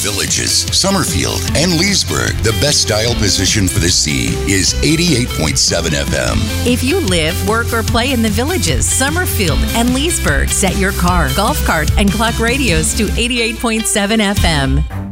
Villages, Summerfield, and Leesburg, the best dial position for the sea is 88.7 FM. If you live, work, or play in the Villages, Summerfield, and Leesburg, set your car, golf cart, and clock radios to 88.7 FM.